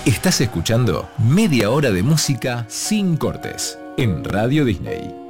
Estás escuchando Media Hora de Música sin cortes en Radio Disney.